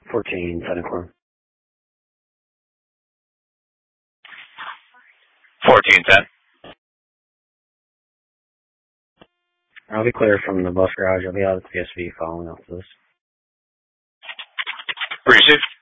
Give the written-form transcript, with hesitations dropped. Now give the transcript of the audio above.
14, Technicolor. 1410. I'll be clear from the bus garage. I'll be out at the PSV following up this. Received.